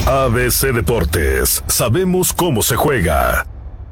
ABC Deportes, sabemos cómo se juega.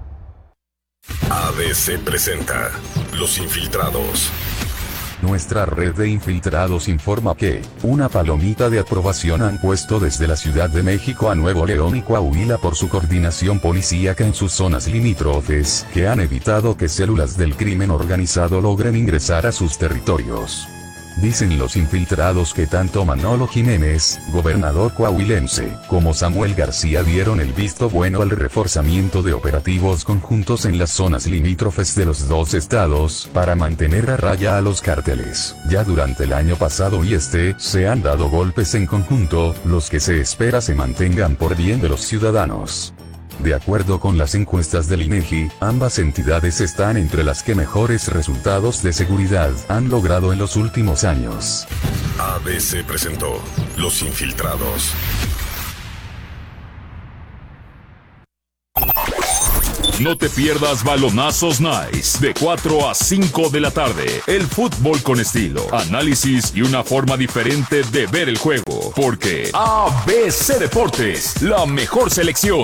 ABC presenta Los Infiltrados. Nuestra red de infiltrados informa que una palomita de aprobación han puesto desde la Ciudad de México a Nuevo León y Coahuila por su coordinación policíaca en sus zonas limítrofes, que han evitado que células del crimen organizado logren ingresar a sus territorios. Dicen los infiltrados que tanto Manolo Jiménez, gobernador coahuilense, como Samuel García dieron el visto bueno al reforzamiento de operativos conjuntos en las zonas limítrofes de los dos estados, para mantener a raya a los cárteles. Ya durante el año pasado y se han dado golpes en conjunto, los que se espera se mantengan por bien de los ciudadanos. De acuerdo con las encuestas del INEGI, ambas entidades están entre las que mejores resultados de seguridad han logrado en los últimos años. ABC presentó Los Infiltrados. No te pierdas Balonazos Nice, de 4 a 5 de la tarde. El fútbol con estilo, análisis y una forma diferente de ver el juego. Porque ABC Deportes, la mejor selección.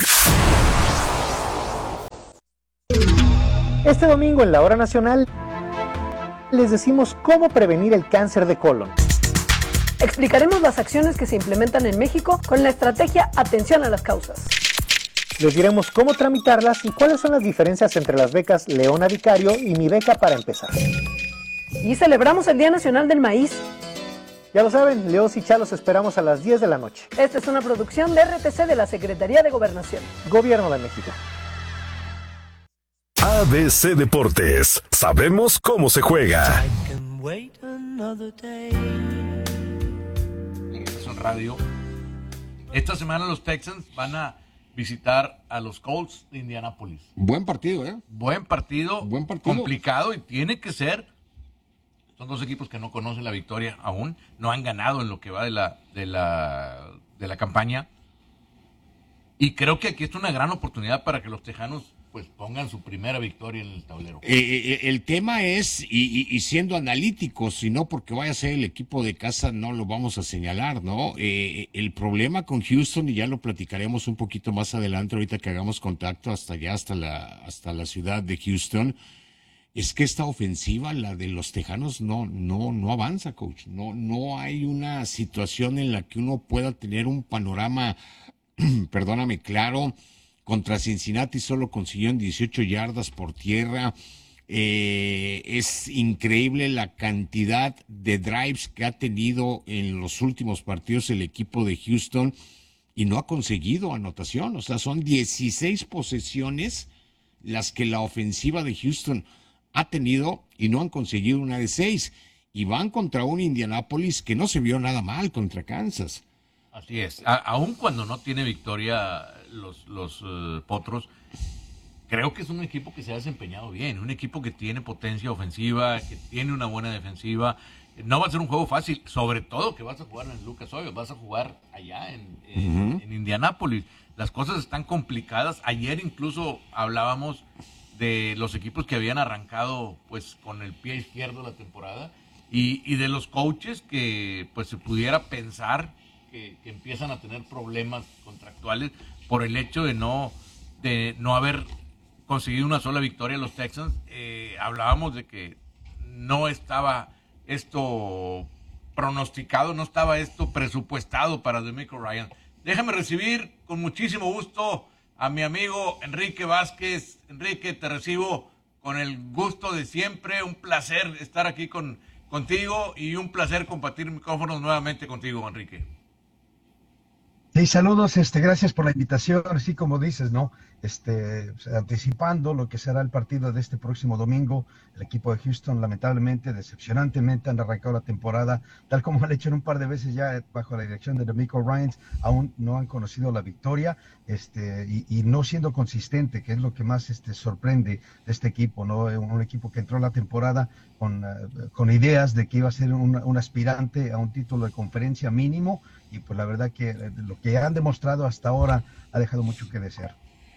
Este domingo en la Hora Nacional les decimos cómo prevenir el cáncer de colon. Explicaremos las acciones que se implementan en México con la estrategia Atención a las Causas. Les diremos cómo tramitarlas y cuáles son las diferencias entre las becas Leona Vicario y Mi Beca para Empezar. Y celebramos el Día Nacional del Maíz. Ya lo saben, Leos y Chalos esperamos a las 10 de la noche. Esta es una producción de RTC de la Secretaría de Gobernación. Gobierno de México. ABC Deportes, sabemos cómo se juega. Regreso en radio. Esta semana los Texans van a visitar a los Colts de Indianápolis. Buen partido, ¿eh? Buen partido, complicado y tiene que ser. Son dos equipos que no conocen la victoria aún, no han ganado en lo que va de la campaña. Y creo que aquí es una gran oportunidad para que los tejanos pues pongan su primera victoria en el tablero. El tema es, y siendo analíticos, y no porque vaya a ser el equipo de casa, no lo vamos a señalar, ¿no? El problema con Houston, y ya lo platicaremos un poquito más adelante, ahorita que hagamos contacto hasta la ciudad de Houston, es que esta ofensiva, la de los tejanos, no avanza, coach. No hay una situación en la que uno pueda tener un panorama, perdóname, claro. Contra Cincinnati solo consiguieron 18 yardas por tierra. Es increíble la cantidad de drives que ha tenido en los últimos partidos el equipo de Houston y no ha conseguido anotación. O sea, son 16 posesiones las que la ofensiva de Houston ha tenido y no han conseguido una de 6. Y van contra un Indianapolis que no se vio nada mal contra Kansas. Así es. Aun cuando no tiene victoria los Potros, creo que es un equipo que se ha desempeñado bien, un equipo que tiene potencia ofensiva, que tiene una buena defensiva. No va a ser un juego fácil, sobre todo que vas a jugar en Lucas Oil, vas a jugar allá en Indianápolis. Las cosas están complicadas. Ayer incluso hablábamos de los equipos que habían arrancado pues con el pie izquierdo la temporada y de los coaches que pues se pudiera pensar que empiezan a tener problemas contractuales por el hecho de no haber conseguido una sola victoria los Texans. Hablábamos de que no estaba esto pronosticado, no estaba esto presupuestado para DeMeco Ryans. Déjame recibir con muchísimo gusto a mi amigo Enrique Vázquez. Enrique, te recibo con el gusto de siempre. Un placer estar aquí contigo y un placer compartir micrófonos nuevamente contigo, Enrique. Sí, saludos, gracias por la invitación, así como dices, ¿no? Anticipando lo que será el partido de este próximo domingo, el equipo de Houston lamentablemente, decepcionantemente han arrancado la temporada, tal como han hecho en un par de veces ya bajo la dirección de DeMeco Ryans, aún no han conocido la victoria, y no siendo consistente, que es lo que más sorprende de este equipo, ¿no? Un equipo que entró a la temporada con ideas de que iba a ser un aspirante a un título de conferencia mínimo, y pues la verdad que lo que han demostrado hasta ahora ha dejado mucho que desear.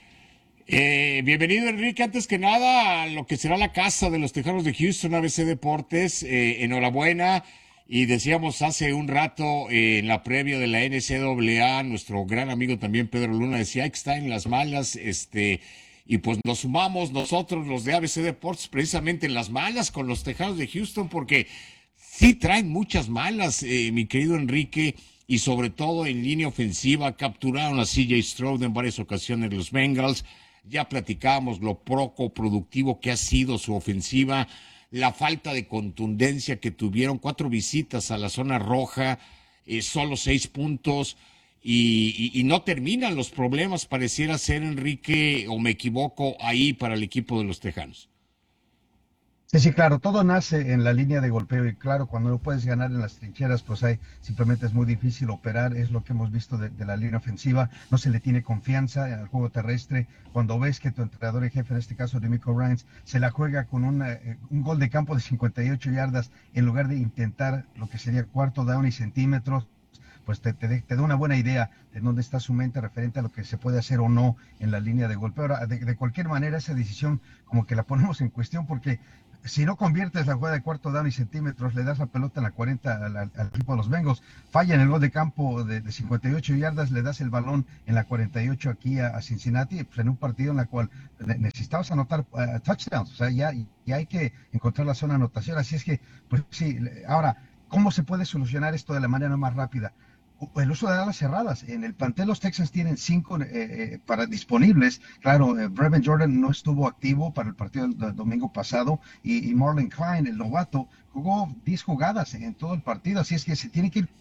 Bienvenido, Enrique. Antes que nada, a lo que será la casa de los Tejanos de Houston, ABC Deportes. Enhorabuena. Y decíamos hace un rato en la previa de la NCAA, nuestro gran amigo también Pedro Luna decía, hay que estar en las malas, y pues nos sumamos nosotros los de ABC Deportes precisamente en las malas con los Tejanos de Houston, porque sí traen muchas malas, mi querido Enrique, y sobre todo en línea ofensiva capturaron a CJ Stroud en varias ocasiones los Bengals. Ya platicábamos lo poco productivo que ha sido su ofensiva, la falta de contundencia que tuvieron, 4 visitas a la zona roja, solo 6 puntos, y no terminan los problemas, pareciera ser, Enrique, o me equivoco, ahí para el equipo de los Tejanos. Sí, sí, claro, todo nace en la línea de golpeo y claro, cuando no puedes ganar en las trincheras, pues simplemente es muy difícil operar, es lo que hemos visto de la línea ofensiva, no se le tiene confianza al juego terrestre, cuando ves que tu entrenador en jefe, en este caso DeMeco Ryans, se la juega con un gol de campo de 58 yardas en lugar de intentar lo que sería cuarto down y centímetros, pues te da una buena idea de dónde está su mente referente a lo que se puede hacer o no en la línea de golpeo. Ahora, de cualquier manera, esa decisión como que la ponemos en cuestión porque si no conviertes la jugada de cuarto down y centímetros, le das la pelota en la 40 al equipo de los Bengals, falla en el gol de campo de 58 yardas, le das el balón en la 48 aquí a Cincinnati, pues en un partido en la cual necesitabas anotar touchdowns, o sea, ya hay que encontrar la zona de anotación, así es que, pues sí, ahora, ¿cómo se puede solucionar esto de la manera más rápida? El uso de alas cerradas. En el plantel los Texans tienen 5 para disponibles. Claro, Brevin Jordan no estuvo activo para el partido del domingo pasado y Marlon Klein, el novato, jugó 10 jugadas en todo el partido. Así es que se tiene que ir.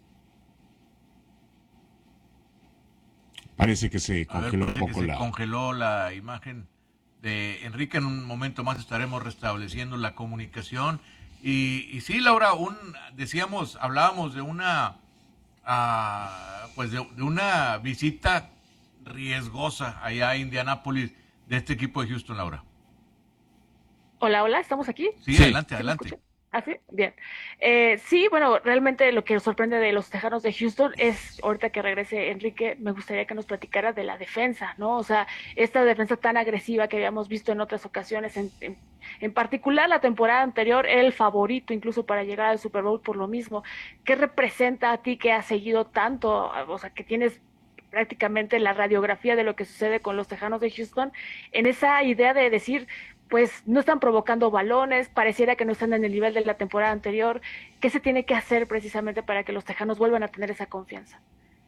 Parece que se congeló un poco se congeló la imagen de Enrique. En un momento más estaremos restableciendo la comunicación. Y sí, Laura, hablábamos de una... pues de una visita riesgosa allá a Indianápolis de este equipo de Houston, Laura. Hola, ¿estamos aquí? Sí, ¿Sí? adelante. ¿Ah, sí? Bien. Sí, bueno, realmente lo que nos sorprende de los Tejanos de Houston es, ahorita que regrese Enrique, me gustaría que nos platicara de la defensa, ¿no? O sea, esta defensa tan agresiva que habíamos visto en otras ocasiones, en particular la temporada anterior, era el favorito incluso para llegar al Super Bowl por lo mismo. ¿Qué representa a ti que has seguido tanto, o sea, que tienes prácticamente la radiografía de lo que sucede con los Tejanos de Houston, en esa idea de decir, pues no están provocando balones, pareciera que no están en el nivel de la temporada anterior? ¿Qué se tiene que hacer precisamente para que los Tejanos vuelvan a tener esa confianza?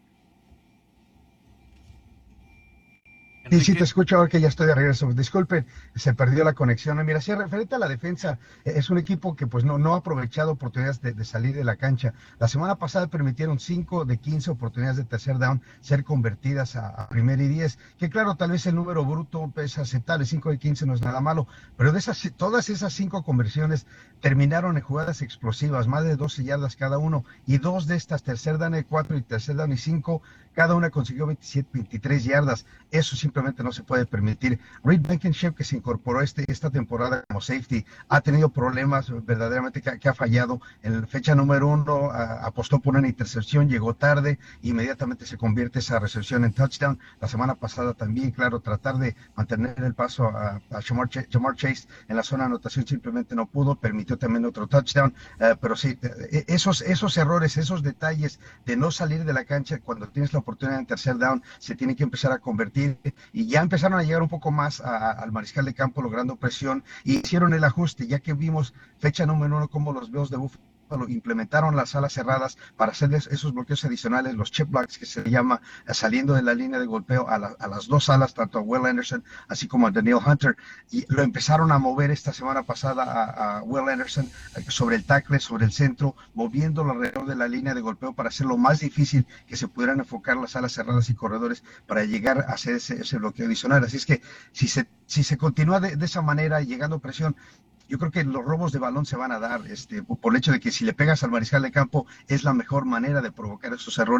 Sí, te escucho ahora que ya estoy de regreso. Disculpen, se perdió la conexión. Mira, si referente a la defensa, es un equipo que pues no ha aprovechado oportunidades de salir de la cancha. La semana pasada permitieron 5 de 15 oportunidades de tercer down ser convertidas a primer y 10, que claro, tal vez el número bruto es aceptable, 5 de 15 no es nada malo, pero todas esas 5 conversiones terminaron en jugadas explosivas, más de 12 yardas cada uno, y 2 de estas, tercer down y 4 y tercer down y 5, cada una consiguió 23 yardas. Eso simplemente no se puede permitir. Reed Blankenship, que se incorporó esta temporada como safety, ha tenido problemas verdaderamente que ha fallado. En la fecha número 1 apostó por una intercepción, llegó tarde, inmediatamente se convierte esa recepción en touchdown. La semana pasada también, claro, tratar de mantener el paso a Ja'Marr Chase en la zona de anotación simplemente no pudo, permitió también otro touchdown, pero sí, esos errores, esos detalles de no salir de la cancha cuando tienes la oportunidad en tercer down, se tiene que empezar a convertir, y ya empezaron a llegar un poco más al mariscal de campo logrando presión, y hicieron el ajuste, ya que vimos fecha número 1 como los Bills de Buffalo implementaron las alas cerradas para hacer esos bloqueos adicionales, los chip blocks que se llama, saliendo de la línea de golpeo a las 2 alas, tanto a Will Anderson así como a Daniel Hunter, y lo empezaron a mover esta semana pasada a Will Anderson sobre el tackle, sobre el centro, moviéndolo alrededor de la línea de golpeo para hacerlo más difícil que se pudieran enfocar las alas cerradas y corredores para llegar a hacer ese bloqueo adicional. Así es que si se continúa de esa manera, llegando presión, yo creo que los robos de balón se van a dar por el hecho de que si le pegas al mariscal de campo es la mejor manera de provocar esos errores,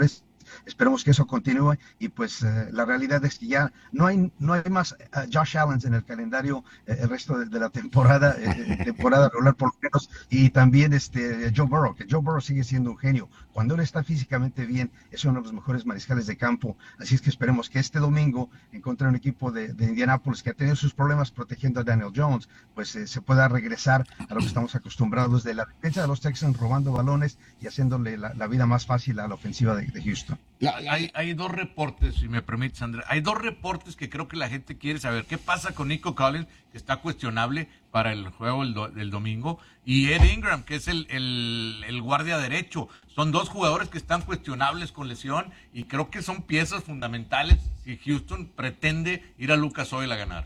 esperemos que eso continúe y pues la realidad es que ya no hay más Josh Allen en el calendario el resto de la temporada, temporada regular por lo menos, y también Joe Burrow, que Joe Burrow sigue siendo un genio. Cuando él está físicamente bien, es uno de los mejores mariscales de campo, así es que esperemos que este domingo, en contra de un equipo de Indianapolis que ha tenido sus problemas protegiendo a Daniel Jones, pues se pueda regresar a lo que estamos acostumbrados de la defensa de los Texans, robando balones y haciéndole la vida más fácil a la ofensiva de Houston. Hay dos reportes, si me permites, Andrés. Hay dos reportes que creo que la gente quiere saber. ¿Qué pasa con Nico Collins, que está cuestionable para el juego del domingo? Y Ed Ingram, que es el guardia derecho. Son dos jugadores que están cuestionables con lesión y creo que son piezas fundamentales si Houston pretende ir a Lucas Oil a ganar.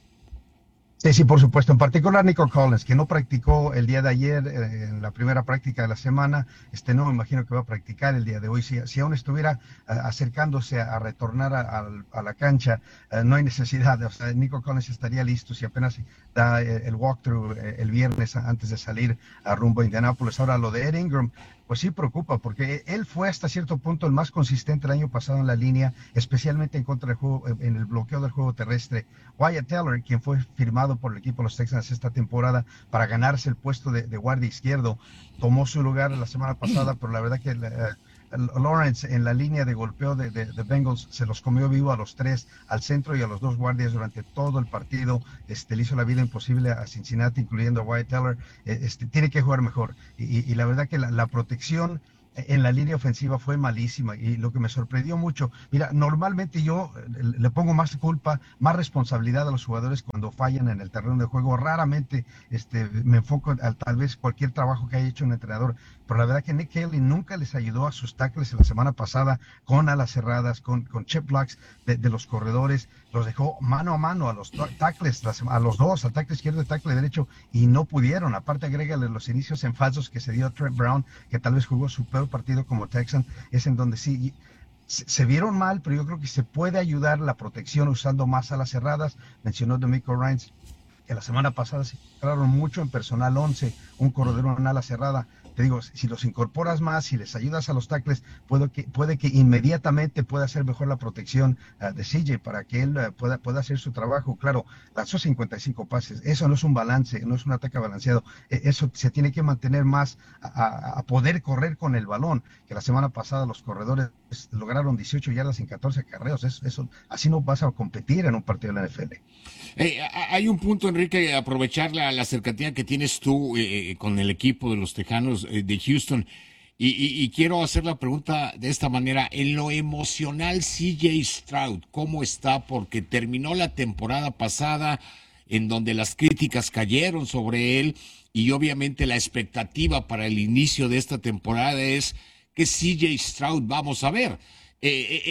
Sí, por supuesto. En particular Nico Collins, que no practicó el día de ayer en la primera práctica de la semana. No me imagino que va a practicar el día de hoy. Si aún estuviera acercándose a retornar a la cancha, no hay necesidad. O sea, Nico Collins estaría listo si apenas da el walkthrough el viernes antes de salir a rumbo a Indianápolis. Ahora, lo de Ed Ingram, pues sí preocupa, porque él fue hasta cierto punto el más consistente el año pasado en la línea, especialmente en contra del juego, en el bloqueo del juego terrestre. Wyatt Teller, quien fue firmado por el equipo de los Texans esta temporada para ganarse el puesto de guardia izquierdo, tomó su lugar la semana pasada, pero la verdad que Lawrence en la línea de golpeo de Bengals se los comió vivo a los tres, al centro y a los dos guardias durante todo el partido. Le hizo la vida imposible a Cincinnati, incluyendo a Wyatt Teller. Tiene que jugar mejor y la verdad que la protección en la línea ofensiva fue malísima y lo que me sorprendió mucho, mira, normalmente yo le pongo más culpa, más responsabilidad a los jugadores cuando fallan en el terreno de juego. Raramente me enfoco a tal vez cualquier trabajo que haya hecho un entrenador, pero la verdad que Nick Haley nunca les ayudó a sus tackles la semana pasada con alas cerradas, con chip blocks de los corredores. Los dejó mano a mano a los tackles, a los dos, al tackle izquierdo y tackle derecho, y no pudieron. Aparte, agrégale los inicios en falsos que se dio a Trent Brown, que tal vez jugó su peor partido como Texan. Es en donde sí se vieron mal, pero yo creo que se puede ayudar la protección usando más alas cerradas. Mencionó D'Amico Ryans que la semana pasada se entraron mucho en personal 11, un corredor en ala cerrada. Te digo, si los incorporas más, si les ayudas a los tackles, puede que inmediatamente pueda hacer mejor la protección de CJ para que él pueda hacer su trabajo. Claro, lanzó 55 pases, eso no es un balance, no es un ataque balanceado. Eso se tiene que mantener más a poder correr con el balón, que la semana pasada los corredores lograron 18 yardas en 14 acarreos. Eso, así no vas a competir en un partido de la NFL. Hay un punto, Enrique, aprovechar la cercanía que tienes tú con el equipo de los Tejanos de Houston, y quiero hacer la pregunta de esta manera. En lo emocional, CJ Stroud, ¿cómo está? Porque terminó la temporada pasada en donde las críticas cayeron sobre él, y obviamente la expectativa para el inicio de esta temporada es que CJ Stroud vamos a ver.